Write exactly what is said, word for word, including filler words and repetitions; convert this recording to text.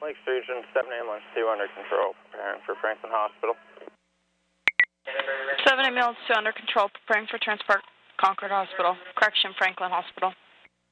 Lakes Region, seven ambulance two under control, preparing for Franklin Hospital. seven ambulance two under control, preparing for transport, Concord Hospital. Correction, Franklin Hospital.